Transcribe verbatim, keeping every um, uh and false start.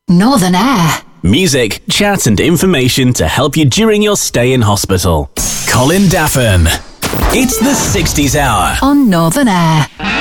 Northern Air. Music, chat and information to help you during your stay in hospital. Colin Daffin. It's the sixties Hour on Northern Air.